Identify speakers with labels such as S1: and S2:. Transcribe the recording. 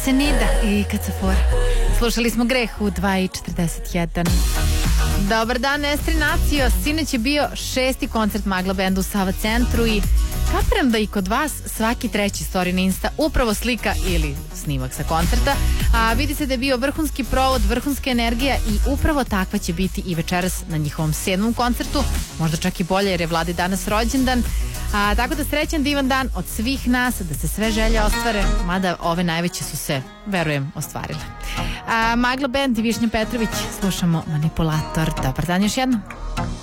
S1: Senida i Kacafora. Slušali smo Greh u 2:41. Dobar dan, Estri Nacio. Sinoć je bio 6. koncert Magla benda u Sava centru i kapiram da i kod vas svaki treći story na Insta upravo slika ili snimak sa koncerta, a vidi se da je bio vrhunski provod, vrhunska energija i upravo takva će biti i večeras na njihovom 7. koncertu, možda čak i bolje jer je Vladi danas rođendan, tako da srećan divan dan od svih nas, da se sve želje ostvare, mada ove najveće su se, verujem, ostvarile. Magla band i Višnja Petrović, slušamo Manipulator. Dobar dan još jednom.